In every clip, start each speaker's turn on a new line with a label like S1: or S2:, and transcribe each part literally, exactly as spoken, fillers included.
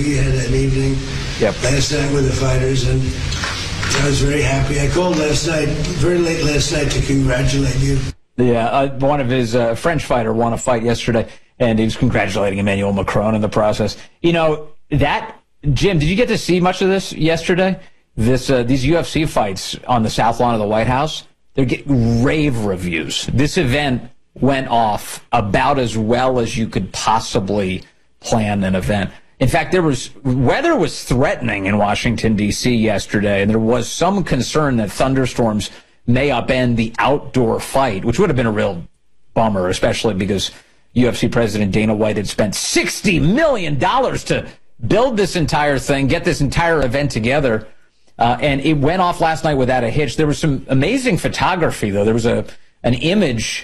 S1: We had an evening
S2: yep.
S1: last night with the fighters, and I was very happy. I called last night, very late last night, to congratulate you.
S2: Yeah, uh, one of his uh, French fighter won a fight yesterday, and he was congratulating Emmanuel Macron in the process. You know, that, Jim, did you get to see much of this yesterday? This uh, These U F C fights on the South Lawn of the White House, they're getting rave reviews. This event went off about as well as you could possibly plan an event. In fact, there was weather was threatening in Washington, D C yesterday, and there was some concern that thunderstorms may upend the outdoor fight, which would have been a real bummer, especially because U F C President Dana White had spent sixty million dollars to build this entire thing, get this entire event together. Uh, and it went off last night without a hitch. There was some amazing photography, though. There was a an image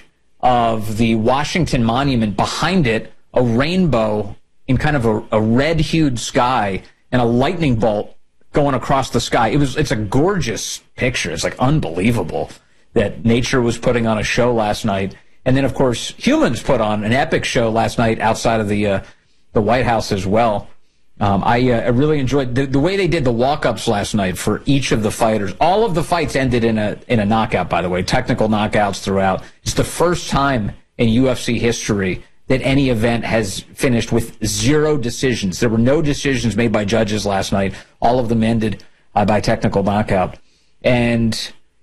S2: of the Washington Monument, behind it, a rainbow in kind of a, a red-hued sky and a lightning bolt going across the sky. It was, it's a gorgeous picture. It's like unbelievable that nature was putting on a show last night. And then, of course, humans put on an epic show last night outside of the uh, the White House as well. Um, I, uh, I really enjoyed the, the way they did the walk-ups last night for each of the fighters. All of the fights ended in a in a knockout, by the way, technical knockouts throughout. It's the first time in U F C history that any event has finished with zero decisions. There were no decisions made by judges last night. All of them ended uh, by technical knockout. And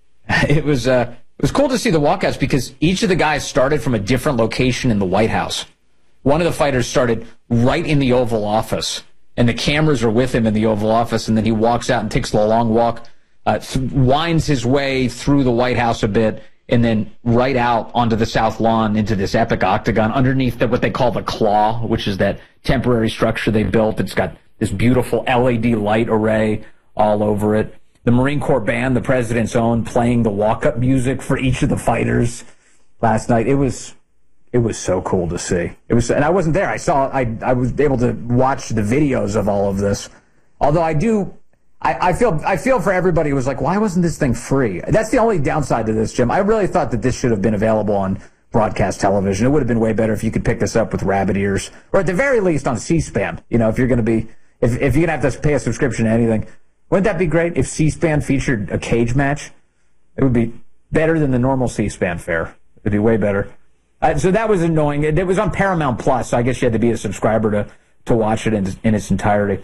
S2: it was uh, it was cool to see the walkouts because each of the guys started from a different location in the White House. One of the fighters started right in the Oval Office, and the cameras are with him in the Oval Office, and then he walks out and takes the long walk, uh, th- winds his way through the White House a bit, and then right out onto the South Lawn into this epic octagon underneath the, what they call the Claw, which is that temporary structure they built. It's got this beautiful L E D light array all over it. The Marine Corps band, the president's own, playing the walk-up music for each of the fighters last night. It was... It was so cool to see. It was, and I wasn't there. I saw, I, I was able to watch the videos of all of this. Although I do, I, I feel, I feel for everybody who was like, why wasn't this thing free? That's the only downside to this, Jim. I really thought that this should have been available on broadcast television. It would have been way better if you could pick this up with rabbit ears, or at the very least on C-SPAN. You know, if you're going to be, if, if you're going to have to pay a subscription to anything, wouldn't that be great if C-SPAN featured a cage match? It would be better than the normal C-SPAN fare. It'd be way better. Uh, so that was annoying. It, it was on Paramount Plus, so I guess you had to be a subscriber to, to watch it in, in its entirety.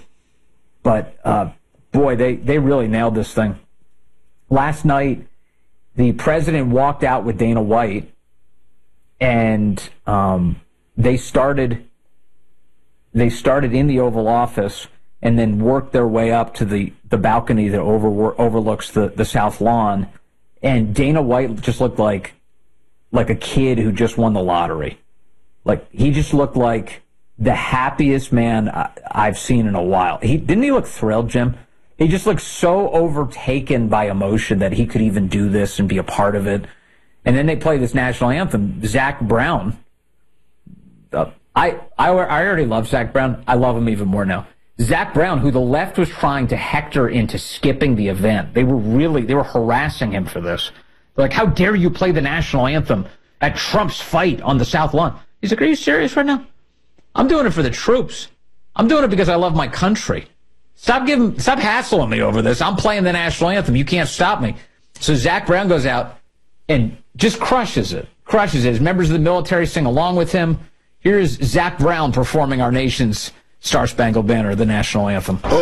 S2: But, uh, boy, they, they really nailed this thing. Last night, the president walked out with Dana White, and um, they started they started in the Oval Office and then worked their way up to the, the balcony that over, overlooks the, the South Lawn. And Dana White just looked like like a kid who just won the lottery. Like, he just looked like the happiest man I, I've seen in a while. He didn't he look thrilled, Jim? He just looked so overtaken by emotion that he could even do this and be a part of it. And then they play this national anthem. Zach Brown. Uh, I, I, I already love Zach Brown. I love him even more now. Zach Brown, who the left was trying to hector into skipping the event. They were really, they were harassing him for this. Like, how dare you play the national anthem at Trump's fight on the South Lawn? He's like, are you serious right now? I'm doing it for the troops. I'm doing it because I love my country. Stop giving, stop hassling me over this. I'm playing the national anthem. You can't stop me. So Zach Brown goes out and just crushes it. Crushes it. His members of the military sing along with him. Here's Zach Brown performing our nation's Star Spangled Banner, the national anthem.